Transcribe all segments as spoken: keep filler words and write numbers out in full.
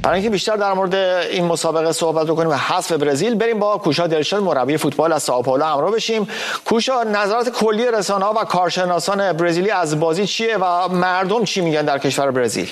برای اینکه بیشتر در مورد این مسابقه صحبت بکنیم و حذف برزیل، بریم با کوشا دلشاد مربی فوتبال از سائو پائولو همراه بشیم. کوشا، نظرات کلی رسانه‌ها و کارشناسان برزیلی از بازی چیه و مردم چی میگن در کشور برزیل؟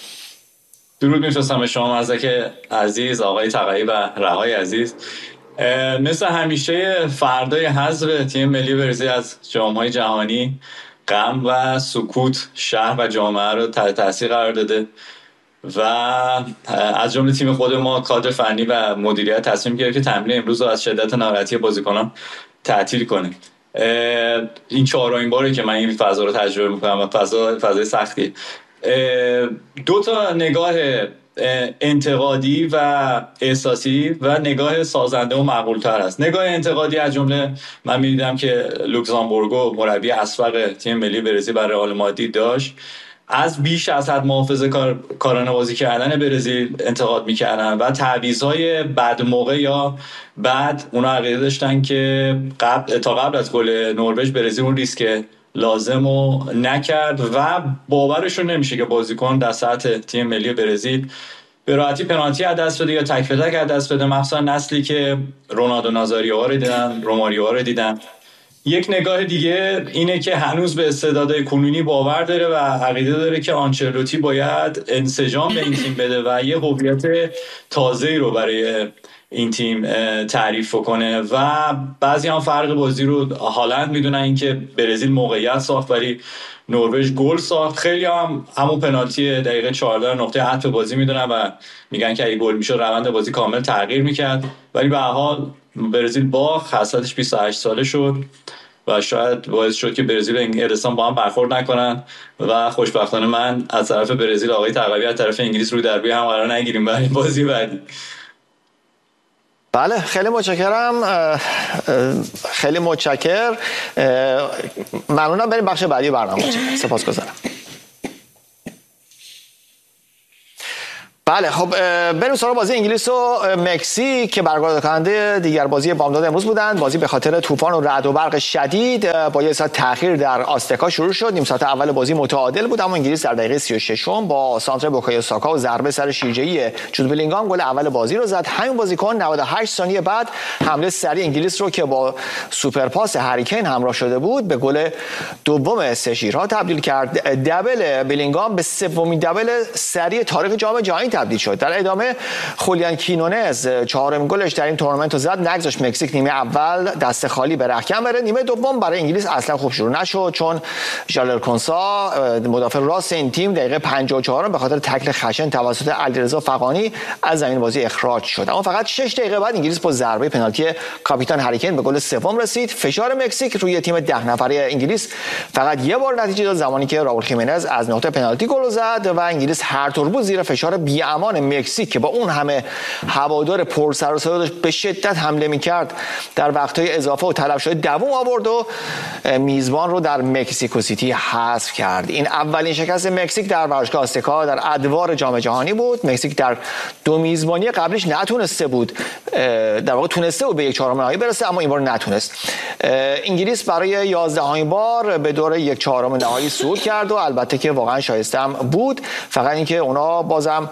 درود میفرستم شما مزدک عزیز، آقای تقیی و رهای عزیز. مثل همیشه فردای حذف تیم ملی برزیل از جام‌های جهانی غم و سکوت شهر و جامعه رو تحت تاثیر قرار داده و از جمله تیم خود ما کادر فنی و مدیریت تصمیم گرفت که تمرین امروز رو از شدت ناراحتی بازیکنان تعطیل کنه. این چهارمین باره که من این فضا رو تجربه میکنم و فضا فضای سختی. دو تا نگاه انتقادی و احساسی و نگاه سازنده و معقول‌تر است. نگاه انتقادی از جمله من می‌دیدم که لوکزامبورگو مربی اسبق تیم ملی برزیل برای رئال مادرید داشت از بیش از حد محافظه کار کارانه بازی کردن برزیل انتقاد می‌کردن و تعویض‌های بعد موقع یا بعد اونا عقیده داشتن که قبل تا قبل از گل نروژ برزیل اون ریسک لازم رو نکرد و باورشون نمیشه که بازیکن در سطح تیم ملی برزیل به راحتی پنالتی از دست بده یا تک به تک از دست بده، مخصوصا نسلی که رونالدو نازاریو رو دیدن، روماریو رو دیدن. یک نگاه دیگه اینه که هنوز به استعدادهای کنونی باور داره و عقیده داره که آنچلوتی باید انسجام به این تیم بده و یه هویت تازه‌ای رو برای این تیم تعریف کنه و بعضی هم فرق بازی رو هالند میدونن اینکه برزیل موقعیت ساخت ولی نروژ گل ساخت. خیلی هم همون پنالتی دقیقه چهارده نقطه عطف بازی میدونن و میگن که اگه گل میشد روند بازی کامل تغییر میکرد، ولی به هر حال برزیل باخت، حسرتش بیست و هشت ساله شد و شاید باعث شد که برزیل و انگلستان با هم برخورد نکنن و خوشبختانه من از طرف برزیل، آقای تقوی از طرف انگلیس روی دربی هم قرار نگیریم برای بازی بعدی. بله، خیلی متشکرم، خیلی متشکر. ممنونم. بریم بخش بعدی برنامه. سپاسگزارم. بله، خب بریم سراغ بازی انگلیس و مکزیک که برگزار کننده دیگر بازی بامداد امروز بودند. بازی به خاطر طوفان و رعد و برق شدید با یک ساعت تأخیر در آزتکا شروع شد. نیم ساعت اول بازی متعادل بود، اما انگلیس در دقیقه سی و شش با سانتر بوکایو ساکا و ضربه سر شیرجه‌ای جود بلینگام گل اول بازی رو زد. همین بازیکن نود و هشت ثانیه بعد حمله سریع انگلیس رو که با سوپر پاس هری کین همراه شده بود به گل دوم سه شیرها تبدیل کرد. دبل بلینگام به سومین دبل سریع تاریخ جام جهانی تبدیل شد. در ادامه خولیان کینونز چهارمین گلش در این تورنمنت رو زد. نگذاشت مکزیک نیمه اول دست خالی به رختکن بره. نیمه دوم برای انگلیس اصلا خوب شروع نشد چون ژالر کنسا مدافع راست این تیم دقیقه پنجاه و چهار به خاطر تکل خشن توسط علیرضا فغانی از زمین بازی اخراج شد. اما فقط شش دقیقه بعد انگلیس با ضربه پنالتی کاپیتان هری کین به گل سوم رسید. فشار مکزیک روی تیم ده نفره انگلیس فقط یک بار نتیجه داد، زمانی که راول خیمنز از نقطه پنالتی گل زد و انگلیس هر طور بود زیر فشار بی امان مکزیک که با اون همه هوادار پر سر و صدا داشت به شدت حمله می‌کرد در وقت‌های اضافه و طلب شده دوم آورد و میزبان رو در مکزیکو سیتی حذف کرد. این اولین شکست مکزیک در ورزشگاه آزتکا در ادوار جام جهانی بود. مکزیک در دو میزبانی قبلش نتونسته بود، در واقع تونسته بود به یک چهارم نهایی برسه اما این بار نتونست. انگلیس برای یازدهمین بار به دور یک چهارم نهایی صعود کرد و البته که واقعا شایسته هم بود، فقط اینکه اونا بازم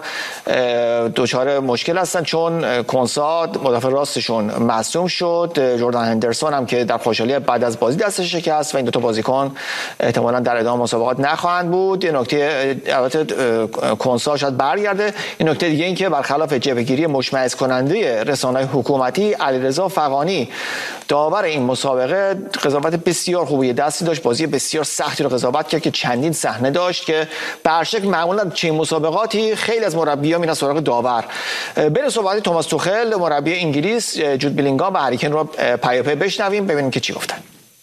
دوچار مشکل هستن چون کنسا مدافع راستشون مصدوم شد. جردن هندرسون هم که در خوشحالی بعد از بازی دستش شکست و این دو تا بازیکن احتمالاً در ادامه مسابقات نخواهند بود. یه نکته، البته کنسا شاید برگرده. این نکته دیگه این که برخلاف جبهه‌گیری مشمئز کننده رسانه‌های حکومتی، علیرضا فغانی داور این مسابقه قضاوت بسیار خوبی دستی داشت، بازی بسیار سختی رو قضاوت کرد که چندین صحنه داشت که به هر شکل معمولا چه مسابقاتی خیلی از مربیان میرن سراغ داور. بریم صحبت توماس توخل مربی انگلیس، جود بلینگام و هری کین رو پیاپی بشنویم ببینیم که چی گفتن.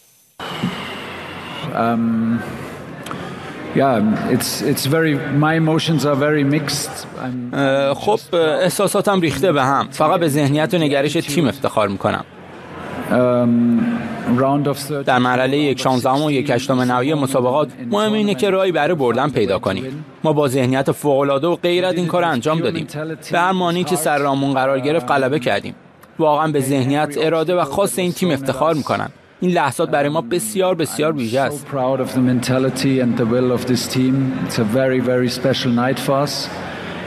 Um, yeah, it's it's very my emotions are very mixed. خب احساساتم ریخته به هم. فقط به ذهنیت و نگرش تیم افتخار میکنم. در مرحله یک شانزدهم و یک هشتم نهایی مسابقات مهم اینه که راهی برای بردن پیدا کنیم. ما با ذهنیت فوق‌العاده و غیرت این کار انجام دادیم. به هر مانی که سر راهمون قرار گرفت غلبه کردیم. واقعا به ذهنیت، اراده و خاص این تیم افتخار میکنم. این لحظات برای ما بسیار بسیار ویژه است.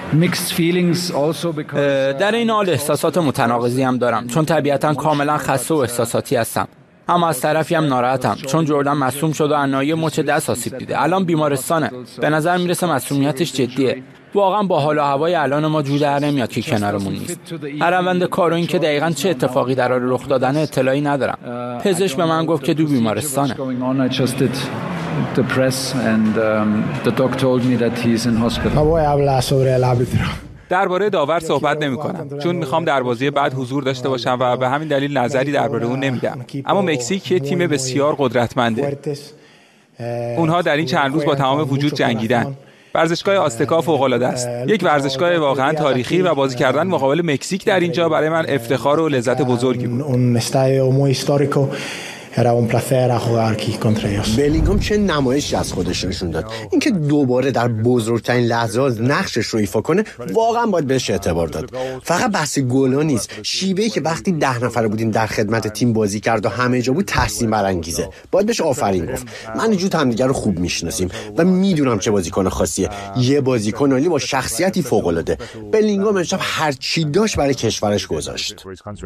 در این حال احساسات متناقضی هم دارم، چون طبیعتاً کاملا خسته و احساساتی هستم. اما از طرفی هم ناراحتم، چون جردن مصدوم شده و عنایی مچ دست آسیب دیده. الان بیمارستانه. به نظر میرسه مصدومیتش جدیه. واقعا با حال و هوای الان ما جو در نمیاد که کنارمون نیست. هر روند کار و این که دقیقاً چه اتفاقی در حال رخ دادن اطلاعی ندارم. پزشک به من گفت که دو بیمارستانه. The press and um, the doc told me that he's in hospital. درباره داور صحبت نمی‌کنم چون می‌خوام در بازی بعد حضور داشته باشم و به همین دلیل نظری درباره اون نمیدم. اما مکزیک یه تیم بسیار قدرتمنده. اونها در این چند روز با تمام وجود جنگیدن. ورزشگاه آستکا فوق‌العاده است. یک ورزشگاه واقعا تاریخی و بازی کردن مقابل مکزیک در اینجا برای من افتخار و لذت بزرگی بود. بلینگام چه نمایشی از خودش نشون داد. اینکه دوباره در بزرگترین لحظات نقشش رو ایفا کنه واقعا باید بهش اعتبار داد. فقط بحث گلا نیست، شیوهی که وقتی ده نفره بودیم در خدمت تیم بازی کرد و همه جا بود تحسین برانگیزه. باید بهش آفرین گفت. من جوت همدیگه رو خوب میشناسیم و میدونم چه بازیکن خاصیه. یه بازیکن عالی با شخصیتی فوق العاده. بلینگام امشب هر چی داشت برای کشورش گذاشت.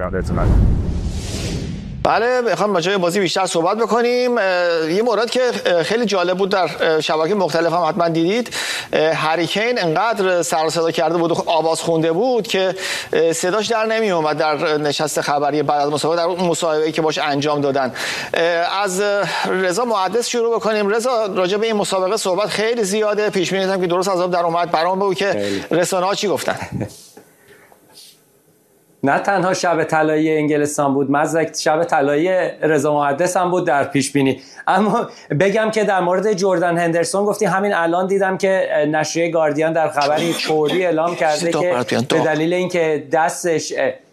بله، میخوام راجع به بازی بیشتر صحبت بکنیم. یه مورد که خیلی جالب بود در شبکه مختلف هم حتما دیدید، هری کین انقدر سر و صدا کرده بود و آواز خونده بود که صداش در نمی اومد در نشست خبری بعد از مسابقه، در اون مصاحبه‌ای که باش انجام دادن. از رضا محدث شروع بکنیم. رضا، راجع به این مسابقه صحبت خیلی زیاده، پیش بینی هم که درست از آب در اومد. برام بگو که رسانه‌ها چی گفتن. نه تنها شب طلایی انگلستان بود، مزدک شب طلایی رضا محدث هم بود در پیش بینی. اما بگم که در مورد جردن هندرسون گفتی، همین الان دیدم که نشریه گاردین در خبری فوری اعلام کرده که به دلیل اینکه دستش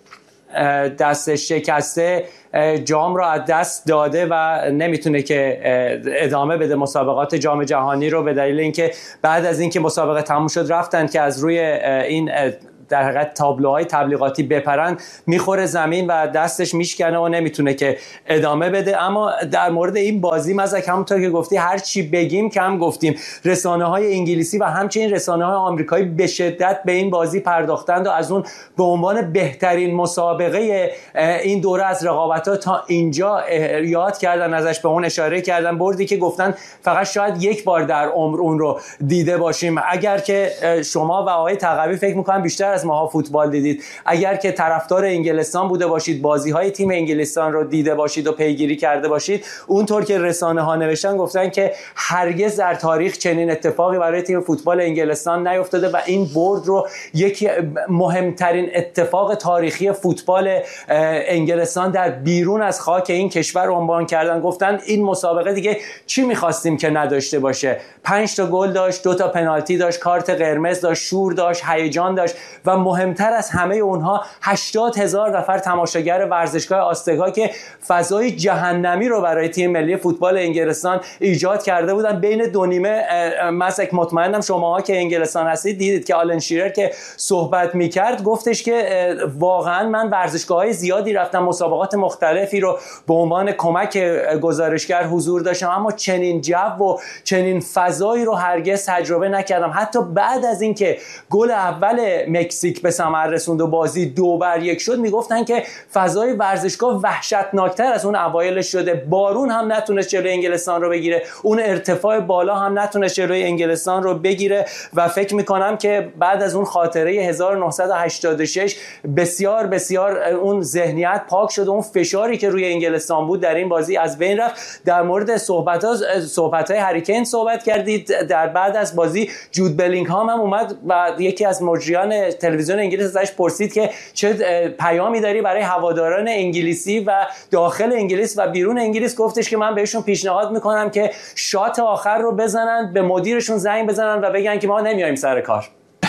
دستش شکسته جام را از دست داده و نمیتونه که ادامه بده مسابقات جام جهانی رو، به دلیل اینکه بعد از اینکه مسابقه تموم شد رفتن که از روی این در حقیقت تابلوهای تبلیغاتی بپرن، میخوره زمین و دستش میشکنه و نمیتونه که ادامه بده. اما در مورد این بازی مزک همونطور که گفتی هر چی بگیم کم گفتیم. رسانه‌های انگلیسی و همچنین رسانه‌های آمریکایی به شدت به این بازی پرداختند و از اون به عنوان بهترین مسابقه این دوره از رقابت‌ها تا اینجا یاد کردن، ازش به اون اشاره کردن. بردی که گفتن فقط شاید یک بار در عمر اون رو دیده باشیم. اگر که شما و آقای تقوی فکر می‌کنم بیشتر از ماها فوتبال دیدید، اگر که طرفدار انگلستان بوده باشید، بازی‌های تیم انگلستان رو دیده باشید و پیگیری کرده باشید، اونطور که رسانه‌ها نوشتن گفتن که هرگز در تاریخ چنین اتفاقی برای تیم فوتبال انگلستان نیفتاده و این برد رو یکی مهمترین اتفاق تاریخی فوتبال انگلستان در بیرون از خاک این کشور عنوان کردن. گفتن این مسابقه دیگه چی می‌خواستیم که نداشته باشه. پنج تا گل داشت، دو تا پنالتی داشت، کارت قرمز داشت، شور داشت، هیجان داشت و مهمتر از همه اونها هشتاد هزار نفر تماشاگر ورزشگاه آستکا که فضای جهنمی رو برای تیم ملی فوتبال انگلستان ایجاد کرده بودن. بین دو نیمه مسک مطمئنم شماها که انگلستان هستید دیدید که آلن شیرر که صحبت میکرد گفتش که واقعا من ورزشگاه‌های زیادی رفتم، مسابقات مختلفی رو به عنوان کمک گزارشگر حضور داشتم، اما چنین جو و چنین فضایی رو هرگز تجربه نکردم. حتی بعد از اینکه گل اول مکزیک به ثمر رسوند و بازی دو بر یک شد میگفتن که فضای ورزشگاه وحشتناکتر از اون اوایل شده. بارون هم نتونست جلوی انگلستان رو بگیره، اون ارتفاع بالا هم نتونست جلوی انگلستان رو بگیره و فکر میکنم که بعد از اون خاطره هزار و نهصد و هشتاد و شش بسیار بسیار اون ذهنیت پاک شد، اون فشاری که روی انگلستان بود در این بازی از بین رفت. در مورد صحبت‌ها صحبت‌های هری کین صحبت کردید. در بعد از بازی جود بلینگهام هم اومد و یکی از مجریان تلویزیون انگلیس ازش پرسید که چه پیامی داری برای هواداران انگلیسی و داخل انگلیس و بیرون انگلیس. گفتش که من بهشون پیشنهاد میکنم که شات آخر رو بزنن، به مدیرشون زنگ بزنن و بگن که ما نمیایم سر کار.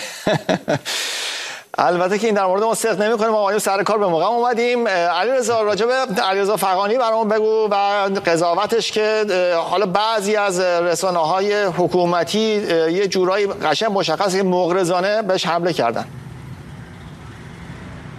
البته که این در مورد ما صدق نمی‌کنیم، ما اومدیم سر کار به موقع اومدیم. علیرضا، راجع به علیرضا فغانی برام بگو و قضاوتش که حالا بعضی از رسانه‌های حکومتی یه جورایی قشنگ مشخصه که مغرضانه بهش حمله کردن.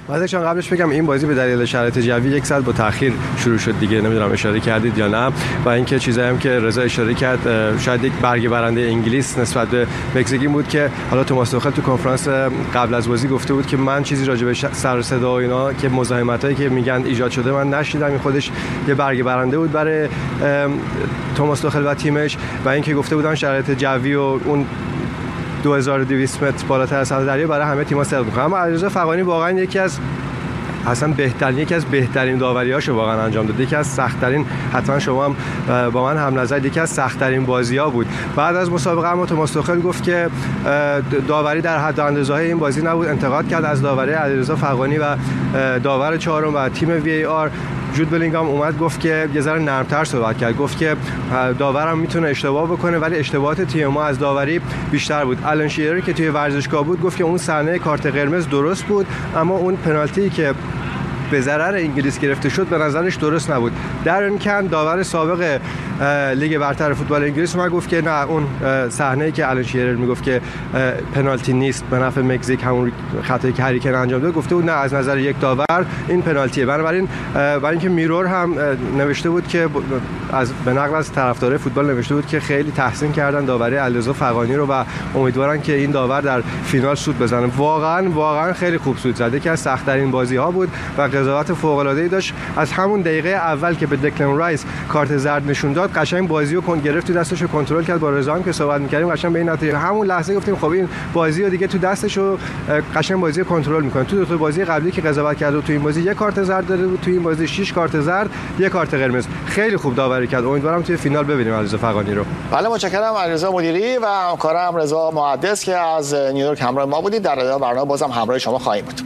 بعدش قبلش بگم این بازی به دلیل شرایط جوی یک ساعت با تاخیر شروع شد دیگه، نمیدونم اشاره کردید یا نه. و اینکه چیزایی هم که رضا اشاره کرد، شاید یک برگ برنده انگلیس نسبت به مکزیک بود که حالا توماس توخل تو کنفرانس قبل از بازی گفته بود که من چیزی راجع به سر و صدا و اینا که مزاحمتایی که میگن ایجاد شده من نشیدم. این خودش یه برگ برنده بود برای توماس توخل و تیمش. و اینکه گفته بودن شرایط جوی و اون دو هزار و دویست متر بالاتر از سطح دریا برای همه تیم‌ها صدق می‌کنه. اما علیرضا فغانی واقعا یکی از اصلا بهترین یکی از بهترین داوری‌هاشو واقعا انجام داد. یکی از سخت‌ترین، حتما شما هم با من هم نظر، یکی از سخت‌ترین بازی‌ها بود. بعد از مسابقه اما توماس توخل گفت که داوری در حد و اندازه‌های این بازی نبود. انتقاد کرد از داوری علیرضا فغانی و داور چهارم و تیم وی ای آر. جود بلینگام اومد گفت که یه ذره نرم‌تر صحبت کرد، گفت که داورم میتونه اشتباه بکنه ولی اشتباهات تیم ما از داوری بیشتر بود. آلن شیرر که توی ورزشگاه بود گفت که اون صحنه کارت قرمز درست بود، اما اون پنالتی که به ضرر انگلیس گرفته شد به نظرش درست نبود. در این کن داور سابق لیگ برتر فوتبال انگلیس ما گفت که نه، اون صحنه‌ای که آلن شیرر میگفت که پنالتی نیست به نفع مکزیک، همون خطایی که هری کین انجام داد، گفته بود نه، از نظر یک داور این پنالتیه. بنابراین برای اینکه میرور هم نوشته بود که از به نقل از طرفدارای فوتبال نوشته بود که خیلی تحسین کردن داوری علیرضا فغانی رو و امیدوارن که این داور در فینال سود بزنه. واقعا واقعا خیلی خوب سود زد. که از سخت‌ترین بازی‌ها بود و قضاوت فوق‌العاده‌ای داشت. از همون دقیقه اول که به دکلن رایس کارت زرد نشون داد، قشنگ بازی رو کن گرفت تو دستش رو کنترل کرد. با رضا هم که صحبت می‌کردیم قشنگ به این نتیجه همون لحظه گفتیم خب این بازی رو دیگه تو دستش رو قشنگ بازی رو کنترل می‌کنه. تو دو تا بازی قبلی که قضاوت کرد تو این بازی یک کارت زرد داده بود، تو این بازی شش کارت زرد، یک کارت قرمز. خیلی خوب داوری کرد. امیدوارم توی فینال ببینیم علیرضا فغانی رو. بله، متشکرم علیرضا مدیری و همکارم رضا محدث که از نیویورک همراه ما بودید. در ادامه برنامه بازم همراه شما خواهیم بود.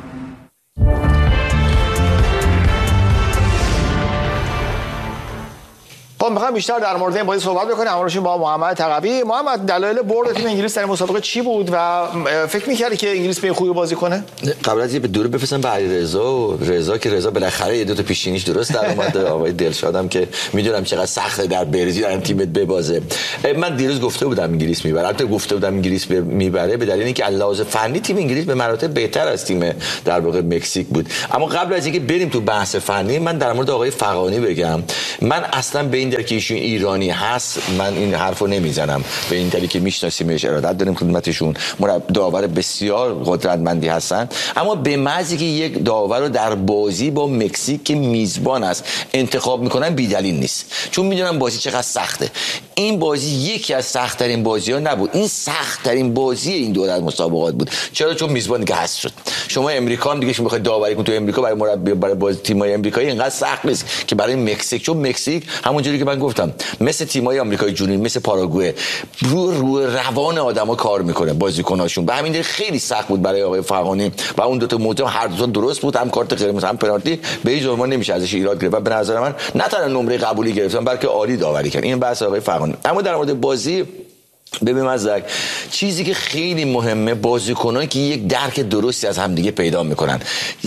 خب می‌خوام بیشتر در مورد این بازی صحبت بکنیم. همراهشون با محمد تقوی. محمد، دلایل برد تیم انگلیس در این مسابقه چی بود و فکر می‌کردی که انگلیس به خوبی بازی کنه؟ قبل از اینکه به دور بفرستم به علیرضا و رضا که رضا بالاخره یه دو تا پیشینیش درست در اومد. آقای دلشادم که میدونم چقدر سخته در برزیل در تیمت ببازه. من دیروز گفته بودم انگلیس میبره. البته گفته بودم انگلیس میبره به دلیل اینکه علاوه فنی تیم انگلیس به مراتب بهتر از تیم در واقع مکزیک بود. اما قبل از اینکه بریم تو بحث فنی، من در مورد آقای فغانی بگم. من اصلا به این که ایشون ایرانی هست من این حرفو نمیزنم. به این دلیل که میشناسیمش، ارادت داریم خدمتشون، مربی داور بسیار قدرتمندی هستن. اما به محضی که یک داور رو در بازی با مکزیک که میزبان است انتخاب میکنن بی‌دلیل نیست، چون میدونن بازی چقدر سخته. این بازی یکی از سخت‌ترین بازی‌ها نبود، این سخت‌ترین بازی این دوران مسابقات بود. چرا؟ چون میزبان دیگه حذف شد. شما امریکا هم دیگه شما می‌خواید داوری کنید تو امریکا برای مربی برای بازی تیم‌های آمریکایی اینقدر سخت نیست که برای مکزیک، چون مکزیک همونجوری که من گفتم مثل تیم‌های آمریکای جنوبی، مثل پاراگوئه، رو رو روان آدم‌ها کار می‌کنه بازیکناشون. به همین دلیل خیلی سخت بود برای آقای فغانی و اون دو تا موضوع هر دو تا درست بود، هم کارت قرمز هم پنالتی. به هیچ عنوان نمیشه ازش ایراد گرفت و به نظر من نه تنها نمره قبولی گرفتن بلکه عالی داوری کرد. این بحث آقای فغانی. اما در مورد بازی ببین مزدک، چیزی که خیلی مهمه بازیکنایی که یک درک درستی از همدیگه پیدا میکنن.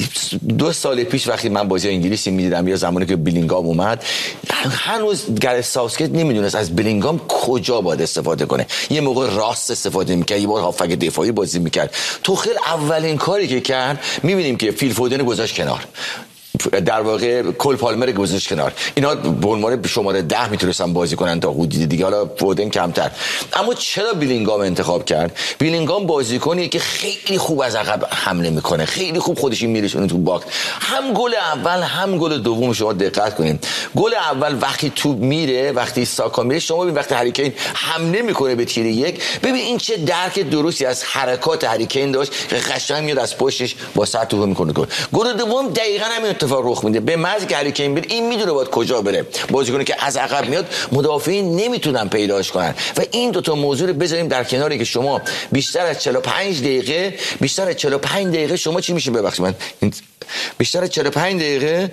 دو سال پیش وقتی من بازی انگلیسی میدیدم یا زمانی که بلینگام اومد، هنوز گرت ساوثگیت نمیدونست از بلینگام کجا باید استفاده کنه. یه موقع راست استفاده میکرد، یه بار هافک دفاعی بازی میکرد. توخل اولین کاری که کرد میبینیم که فیل فودن گذاشت کنار، در واقع کول پالمر گذاشت کنار. اینا به عنوان شماره ده میتونستن بازی کنن تا حدودی دیگه، حالا فودن کمتر. اما چرا بیلینگام انتخاب کرد؟ بیلینگام بازیکنیه که خیلی خوب از عقب حمله میکنه، خیلی خوب خودش میرسونه تو باکس. هم گل اول هم گل دوم شما دقت کنین، گل اول وقتی توپ میره، وقتی ساکا میره، شما ببین وقتی هری کین حمله میکنه به تیر یک، ببین این چه درک درستی از حرکات هری کین داشت که قشنگ میاد از پشتش با سر توپ میکنه گل. گل دوم دقیقاً همین اتفاق رخ میده. به محض که هری کین بره، این میدونه باید کجا بره. بازیکنی که از عقب میاد مدافعین نمیتونن پیداش کنن و این دو تا موضوع رو بذاریم در کناری که شما بیشتر از چهل و پنج دقیقه بیشتر از چهل و پنج دقیقه شما چی میشه؟ ببخشید من بیشتر از چهل و پنج دقیقه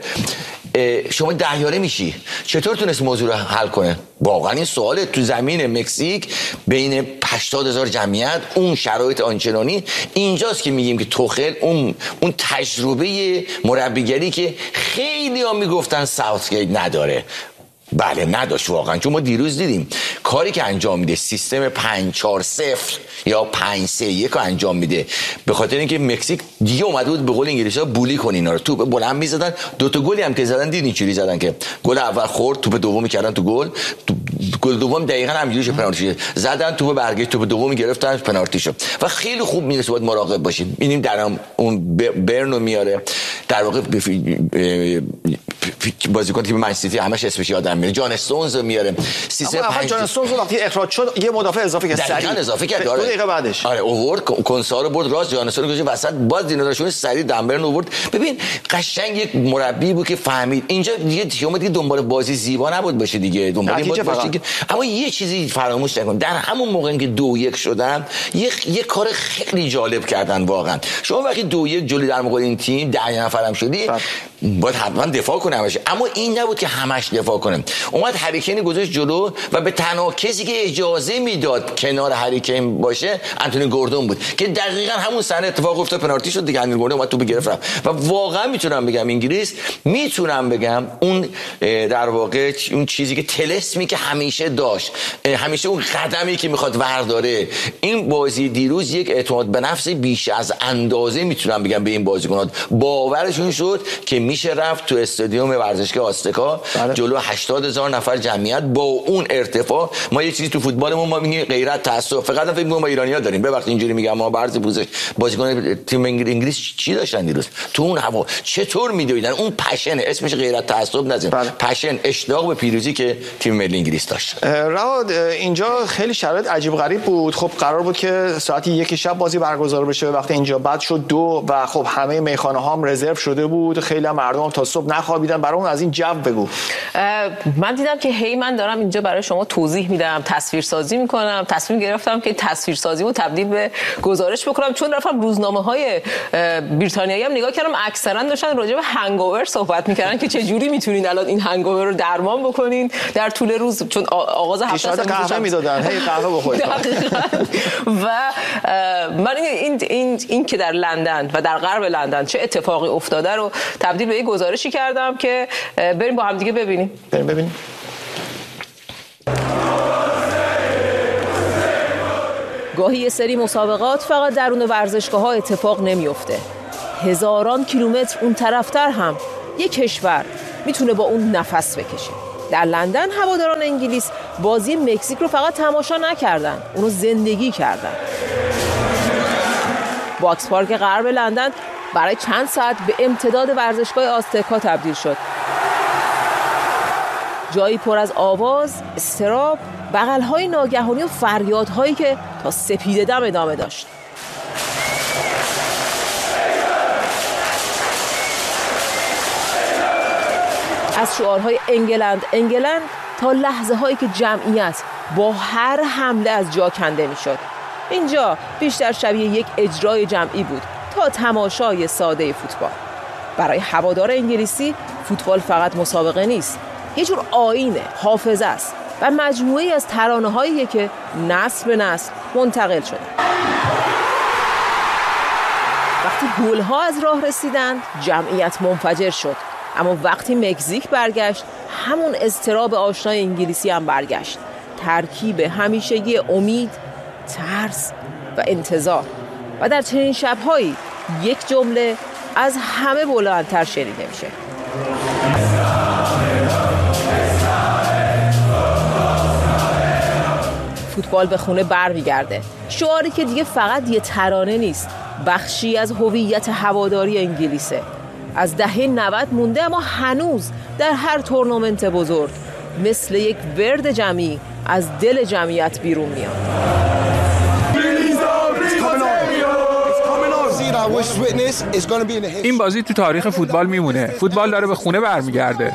شما دهیاره میشی. چطور تونست موضوع رو حل کنه؟ واقعا این سواله. تو زمین مکزیک بین هشتاد هزار جمعیت، اون شرایط آنچنانی، اینجاست که میگیم که توخل اون اون تجربه مربیگری که خیلی ها میگفتن ساوثگیت نداره، بله نداشت واقعا. چون ما دیروز دیدیم کاری که انجام میده سیستم پنج چهار صفر یا پنج سه یک رو انجام میده، به خاطر اینکه مکزیک دیگه اومده بود به قول انگلیسی‌ها بولی کنه اینا رو، توپ بلند میزدن. دو تا گلی هم که زدن دیدین چوری زدن که گل اول خورد، توپ دومی کردن تو گل، گل دوم دقیقاً همینجوری شد، پنالتی زدن، توپ برگشت، توپ دومی گرفتن، پنالتی شد. و خیلی خوب میرسه، باید مراقب باشیم. ببینیم در اون برنو میاره، در واقع بازیکن تیم منچستر همش اسمش یادم میاد، جان استونز میاره. سیستم پنج جان استونز وقتی اخراج شد یه مدافع اضافه کرد، سریع اضافه کرد، دو دقیقه بعدش آره اوورد کنسا رو برد راست، جان استونز گذاشت وسط، باز دیناداشون سریع دمبرن اوورد. ببین قشنگ یک مربی بود که فهمید اینجا دیگه شما دیگه دنبال بازی زیبا نبود باشه دیگه، دنبال این بود باشه که اما یه چیزی فراموش نکن، در همون موقع که دو یک شدن یه یه کار خیلی جالب کردن واقعا. شما وقتی دو یک جلوی در مقابل این تیم ده نفرم شدی باید حتما دفاع کنه همش، اما این نبود که همش دفاع کنه. اومد هری کین گذاشت جلو و به تنها کسی که اجازه میداد کنار هری کین باشه انتونی گوردون بود که دقیقاً همون صحنه اتفاق افتاد، پنالتی شد دیگه، انتونی گوردون اومد توپ گرفت. و واقعا میتونم بگم انگلیس، میتونم بگم اون در واقع اون چیزی که طلسمی که همیشه داشت، همیشه اون قدمی که میخواد ورداره، این بازی دیروز یک اعتماد به نفس بیش از اندازه میتونم بگم به این بازیکنات باورشون شد که میشه رفت تو استادیوم ورزشگاه آستکا جلو هشتاد هزار نفر جمعیت با اون ارتفاع. ما یه چیزی تو فوتبالمون ما میگیم غیرت، تعصب، فقط فکر می‌کنم ما ایرانی‌ها داریم، ببخشید اینجوری میگم، ما برز پوزش بازیکن تیم انگلیس چی داشتن دیروز تو اون هوا، چطور میدویدن، اون پشن، اسمش غیرت تعصب نذاریم، پشن، اشتیاق به پیروزی که تیم ملی انگلیس داشت. رواد اینجا خیلی شرایط عجیب غریب بود. خب قرار بود که ساعت یک شب بازی برگزار بشه، وقتی اینجا بعد شد دو و خب همه میخانه ها هم رزرو شده بود، خیلی مردم تا صبح نخوابیدن. برامون از این جو بگو. من دیدم که هی من دارم اینجا برای شما توضیح میدم، تصویرسازی میکنم، تصمیم گرفتم که تصویرسازیمو تبدیل به گزارش بکنم، چون رفتم روزنامه‌های بریتانیایی هم نگاه کردم، اکثرا داشتن راجع به هنگاور صحبت میکردن که چه جوری میتونین الان این هنگاور رو درمان بکنین در طول روز، چون آغاز هفته است قهوه میدادن، هی قهوه بخورید. و من این این این که در لندن و در غرب لندن چه اتفاقی افتاده رو تبدیل به یک گزارشی کردم که بریم با هم دیگه ببینیم. بریم ببینیم. گاهی یه سری مسابقات فقط درون ورزشگاه‌ها اتفاق نمیفته. هزاران کیلومتر اون طرفتر هم یک کشور میتونه با اون نفس بکشه. در لندن هواداران انگلیس بازی مکزیک رو فقط تماشا نکردن، اونو زندگی کردن. باکس پارک غرب لندن برای چند ساعت به امتداد ورزشگاه آستکا تبدیل شد. جایی پر از آواز، اضطراب، بغل‌های ناگهانی و فریادهایی که تا سپیده دم ادامه داشت. از شعارهای انگلند انگلند تا لحظه هایی که جمعیت با هر حمله از جا کنده می شد. اینجا بیشتر شبیه یک اجرای جمعی بود تا تماشای ساده فوتبال. برای هوادار انگلیسی فوتبال فقط مسابقه نیست، یه جور آیینه، حافظه است و مجموعی از ترانه هایی که نسل به نسل منتقل شده. وقتی گل ها از راه رسیدند جمعیت منفجر شد، اما وقتی مکزیک برگشت همون اضطراب آشنای انگلیسی هم برگشت. ترکیب همیشگی امید، ترس و انتظار. و در چنین شب‌هایی یک جمله از همه بلندتر شنیده میشه. فوتبال به خونه برمیگرده. شعاری که دیگه فقط یه ترانه نیست، بخشی از هویت هواداری انگلیسه. از دهه نود مونده اما هنوز در هر تورنمنت بزرگ مثل یک ورد جمعی از دل جمعیت بیرون میاد. این بازی تو تاریخ فوتبال میمونه. فوتبال داره به خونه برمیگرده.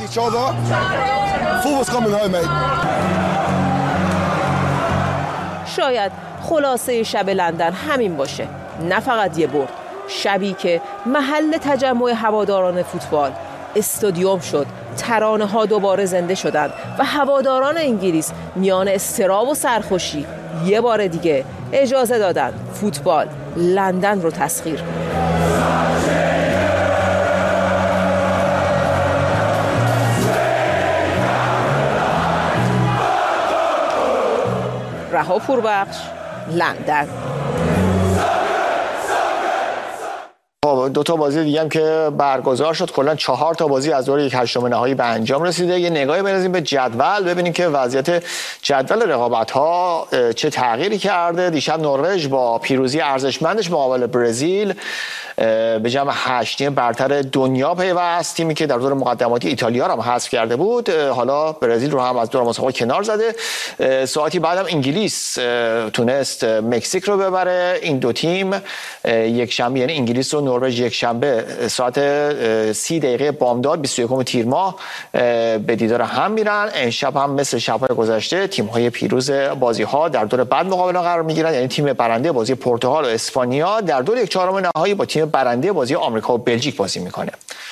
شاید خلاصه شب لندن همین باشه، نه فقط یه برد، شبی که محل تجمع هواداران فوتبال استادیوم شد، ترانه ها دوباره زنده شدند و هواداران انگلیس میان اضطراب و سرخوشی یه بار دیگه اجازه دادن فوتبال لندن رو تسخیر کنه. رها پوربخش، لندن. دو تا بازی دیگه هم که برگزار شد، کلا چهار تا بازی از دور یک هشتم نهایی به انجام رسیده. یه نگاهی بندازیم به جدول ببینیم که وضعیت جدول رقابت‌ها چه تغییری کرده. دیشب نروژ با پیروزی ارزشمندش مقابل برزیل به جمع هشت تیم برتر دنیا پیوست، تیمی که در دور مقدماتی ایتالیا رو هم حذف کرده بود. حالا برزیل رو هم از دور مسابقه کنار زده. ساعتی بعدم انگلیس تونست مکزیک رو ببره. این دو تیم یک شنبه، یعنی انگلیس و نروژ، یک شنبه ساعت سی دقیقه بامداد بیست و یکم تیر ماه به دیدار هم میرن. امشب هم مثل شب‌های گذشته تیم‌های پیروز بازی‌ها در دور بعد مقابل قرار میگیرن، یعنی تیم برنده بازی پرتغال و اسپانیا در دور یک چهارم نهایی با تیم برنده بازی آمریکا و بلژیک بازی میکنه.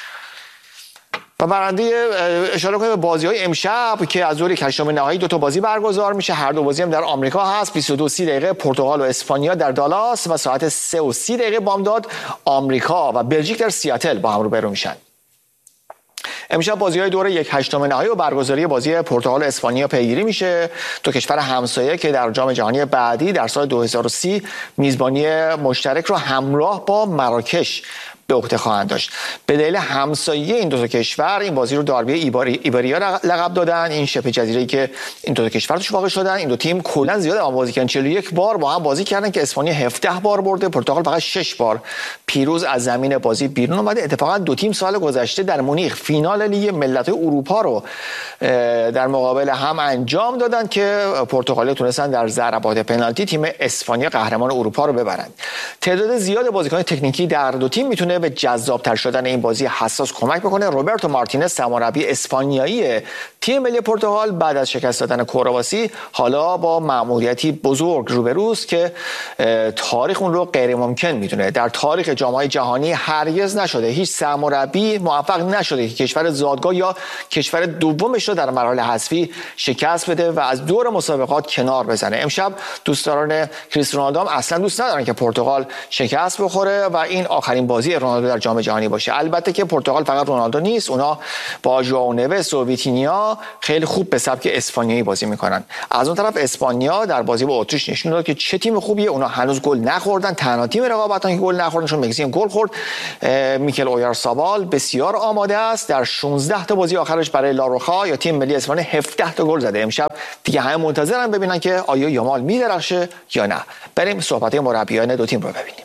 و برنده اشاره کنیم به بازی‌های امشب که از دور یک هشتم نهایی دو تا بازی برگزار میشه. هر دو بازی هم در آمریکا هست. بیست و دو سی دقیقه پرتغال و اسپانیا در دالاس و ساعت سه و سی دقیقه بامداد آمریکا و بلژیک در سیاتل با هم روبرو میشن. امشب بازی‌های دور یک هشتم نهایی و برگزاری بازی پرتغال و اسپانیا پیگیری میشه. دو کشور همسایه که در جام جهانی بعدی در سال دو هزار و سی میزبانی مشترک رو همراه با مراکش به عهده خواهند داشت. به دلیل همسایه این دو تا کشور این بازی رو داربی ایباری ایبریا لقب دادن. این شبه جزیره‌ای که این دو تا کشور توش واقع شدن. این دو تیم کلا زیاد هم بازی کردن، چهل و یک بار با هم بازی کردن که اسپانیا هفده بار برده، پرتغال فقط شش بار پیروز از زمین بازی بیرون اومده. اتفاقا دو تیم سال گذشته در مونیخ فینال لیگ ملت‌های اروپا رو در مقابل هم انجام دادن که پرتغالی‌ها تونستن در ضربات پنالتی تیم اسپانیا قهرمان اروپا رو ببرند. تعداد زیاد بازیکن تکنیکی در دو تیم میتونه به جذاب‌تر شدن این بازی حساس کمک بکنه. روبرتو مارتینز سرمربی اسپانیایی تیم ملی پرتغال بعد از شکست دادن کرواسی حالا با مأموریتی بزرگ روبروست که تاریخ اون رو غیر ممکن میدونه. در تاریخ جام‌های جهانی هرگز نشده هیچ سرمربی موفق نشده که کشور زادگاه یا کشور دومش رو در مراحل حذفی شکست بده و از دور مسابقات کنار بزنه. امشب دوستداران کریستیانو رونالدو هم اصلا دوست ندارن که پرتغال شکست بخوره و این آخرین بازی رونالدو در جام جهانی باشه. البته که پرتغال فقط رونالدو نیست، اونا با ژائو نوئس و ویتینیا خیلی خوب به سبک اسپانیایی بازی میکنن. از اون طرف اسپانیا در بازی با اتریش نشون داد که چه تیم خوبیه. اونا هنوز گل نخوردن، تنها تیم رقابتن که گل نخوردن، چون مکزیک گل خورد. میکل اویارسابال بسیار آماده است. در شانزده تا بازی آخرش برای لاروخا یا تیم ملی اسپانیا هفده تا گل زده. امشب دیگه همه منتظرن ببینن که آیا یامال میدرخشه یا نه. بریم صحبت مربیان دو تیم رو ببینیم.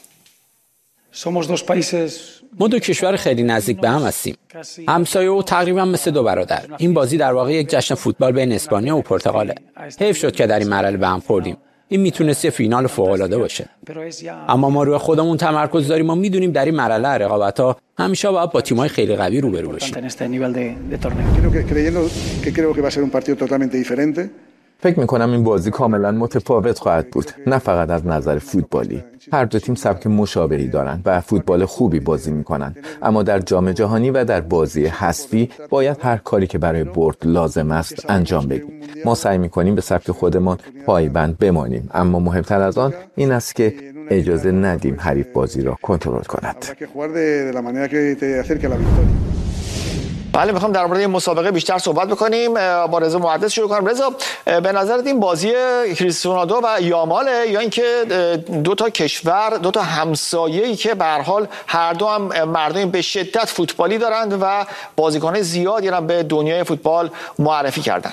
ما دو کشور خیلی نزدیک به هم هستیم، همسایه و تقریبا مثل دو برادر. این بازی در واقع یک جشن فوتبال بین اسپانیا و پرتغاله. حیف شد که در این مرحله به هم خوردیم. این میتونست یه فینال فوق‌العاده باشه. اما ما روی خودمون تمرکز داریم. ما میدونیم در این مرحله رقابت‌ها همیشه باید با تیم‌های خیلی قوی روبرو بشیم. فکر میکنم این بازی کاملا متفاوت خواهد بود، نه فقط از نظر فوتبالی. هر دو تیم سبک مشابهی دارند و فوتبال خوبی بازی میکنند، اما در جام جهانی و در بازی حذفی باید هر کاری که برای برد لازم است انجام بدیم. ما سعی میکنیم به سبک خودمان پایبند بمانیم، اما مهمتر از آن این است که اجازه ندیم حریف بازی را کنترل کند. بله، میخوام در مورد این مسابقه بیشتر صحبت بکنیم. با رضا محدث شروع کنم. رضا، به نظرت این بازی کریستیانو رونالدو و یاماله یا اینکه دو تا کشور، دو تا همسایه‌ای که به هر حال هر دو هم مردم به شدت فوتبالی دارند و بازیکن‌های زیادی را به دنیای فوتبال معرفی کردن؟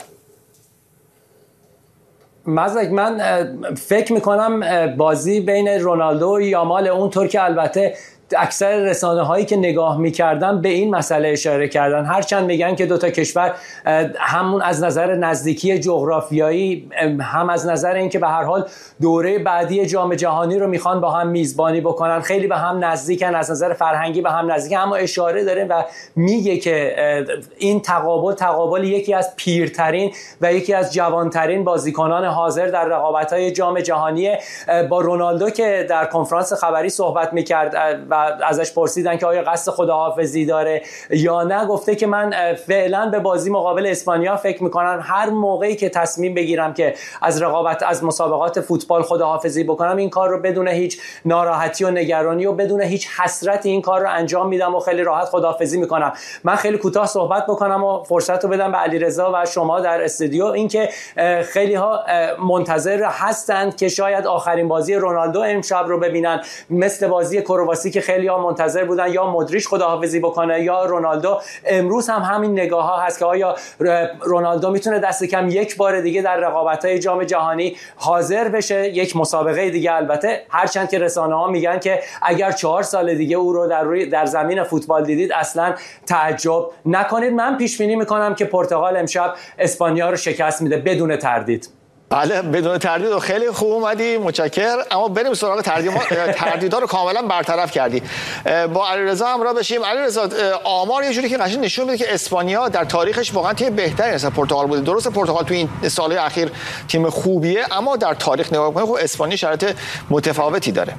مزدک، من فکر میکنم بازی بین رونالدو و یامال، اونطور که البته اکثر رسانه هایی که نگاه میکردن به این مسئله اشاره کردن، هرچند میگن که دوتا کشور همون از نظر نزدیکی جغرافیایی، هم از نظر اینکه به هر حال دوره بعدی جام جهانی رو میخوان با هم میزبانی بکنن، خیلی به هم نزدیکن، از نظر فرهنگی به هم نزدیکن، اما اشاره داره و میگه که این تقابل تقابل یکی از پیرترین و یکی از جوانترین بازیکنان حاضر در رقابت‌های جام جهانی. با رونالدو که در کنفرانس خبری صحبت میکرد و ازش پرسیدن که آیا قصد خداحافظی داره یا نه، گفته که من فعلا به بازی مقابل اسپانیا فکر میکنم. هر موقعی که تصمیم بگیرم که از رقابت از مسابقات فوتبال خداحافظی بکنم، این کار رو بدون هیچ ناراحتی و نگرانی و بدون هیچ حسرتی این کار رو انجام میدم و خیلی راحت خداحافظی میکنم. من خیلی کوتاه صحبت بکنم و فرصت رو بدم به علیرضا و شما در استودیو. اینکه خیلی ها منتظر هستند که شاید آخرین بازی رونالدو امشب رو ببینن، مثل بازی کرواسی که خیلی ها منتظر بودن یا مودریچ خداحافظی بکنه یا رونالدو. امروز هم همین نگاه ها هست که آیا رونالدو میتونه دست کم یک بار دیگه در رقابت‌های جام جهانی حاضر بشه، یک مسابقه دیگه. البته هرچند که رسانه‌ها میگن که اگر چهار سال دیگه او رو در روی در زمین فوتبال دیدید اصلا تعجب نکنید. من پیش بینی میکنم که پرتغال امشب اسپانیا رو شکست میده بدون تردید. بله بدون تردید و خیلی خوب اومدی، متشکر. اما بریم سراغ تردیدها رو کاملا برطرف کردی. با علیرضا همراه بشیم. علیرضا، آمار یه جوری که قشنگ نشون میده که اسپانیا در تاریخش واقعا تیم بهتری از پرتغال بوده. درسته پرتغال تو این سال‌های اخیر تیم خوبیه، اما در تاریخ نگاه کنیم خب اسپانیا شرایط متفاوتی داره.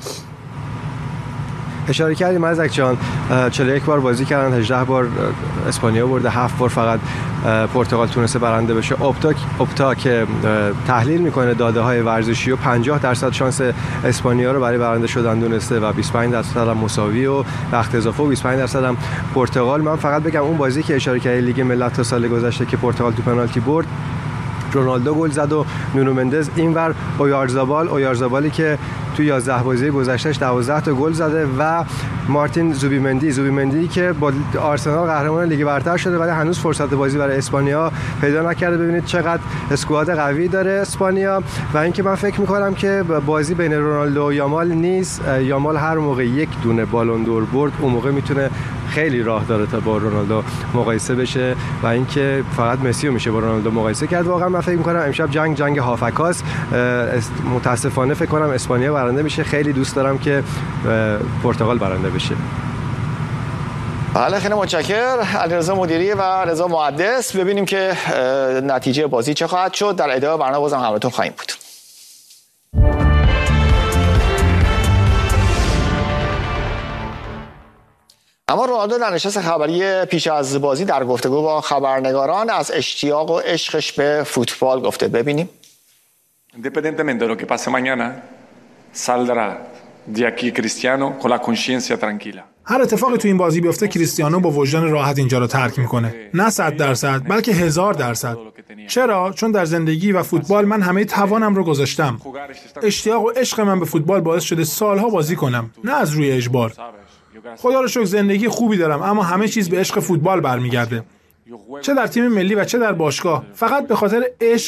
اشاره کردیم مزدک جان، چهل و یک بار بازی کردن، هجده بار اسپانیا برده، هفت بار فقط پرتغال تونسته برنده بشه. اپتا اپتا که تحلیل میکنه داده های ورزشی و پنجاه درصد شانس اسپانیا رو برای برنده شدن دونسته و بیست و پنج درصد هم مساوی و وقت اضافه و بیست و پنج درصد هم پرتغال. من فقط بگم اون بازی که اشاره کردی لیگ ملت تا سال گذشته که پرتغال تو پنالتی برد، رونالدو گل زد و نونو مندز اینور اویارزابال اویارزابالی که تو یازده بازی گذشتهش دوازده تا گل زده و مارتین زوبیمندی زوبیمندی که با آرسنال قهرمان لیگ برتر شده ولی هنوز فرصت بازی برای اسپانیا پیدا نکرده. ببینید چقدر اسکواد قوی داره اسپانیا. و اینکه من فکر می‌کنم که بازی بین رونالدو و یامال نیست. یامال هر موقع یک دونه بالون دور برد اون موقع میتونه خیلی راه داره تا با رونالدو مقایسه بشه و اینکه فقط مسی رو میشه با رونالدو مقایسه کرد. واقعا من فکر می‌کنم امشب جنگ جنگ هافکاست. متاسفانه فکر کنم اسپانیا برنده میشه. خیلی دوست دارم که پرتغال برنده بشه. بله خیلی متشکر علیرضا مدیری و رضا محدث. ببینیم که نتیجه بازی چه خواهد شد. در ادامه برنامه بازم همراهتون خواهیم بود. اما رونالدو در نشست خبری پیش از بازی در گفتگو با خبرنگاران از اشتیاق و عشقش به فوتبال گفته. ببینیم. Independientemente de lo que pase mañana, saldrá de aquí Cristiano con la conciencia tranquila. هر اتفاقی تو این بازی بیفته کریستیانو با وجدان راحت اینجا رو ترک میکنه. نه صد درصد بلکه هزار درصد. چرا؟ چون در زندگی و فوتبال من همه توانم رو گذاشتم. اشتیاق و عشق من به فوتبال باعث شده سالها بازی کنم، نه از روی اجبار. خدا رو شکر زندگی خوبی دارم، اما همه چیز به عشق فوتبال برمیگرده. چه در تیم ملی و چه در باشگاه، فقط به خاطر عشق